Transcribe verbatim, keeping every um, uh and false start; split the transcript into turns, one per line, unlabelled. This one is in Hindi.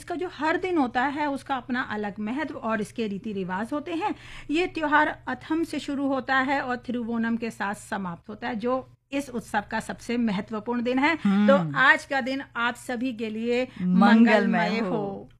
इसका जो हर दिन होता है उसका अपना अलग महत्व और इसके रीति रिवाज होते हैं। ये त्योहार अथम से शुरू होता है और थिरुवोनम के साथ समाप्त होता है, जो इस उत्सव का सबसे महत्वपूर्ण दिन है। तो आज का दिन आप सभी के लिए मंगलमय हो।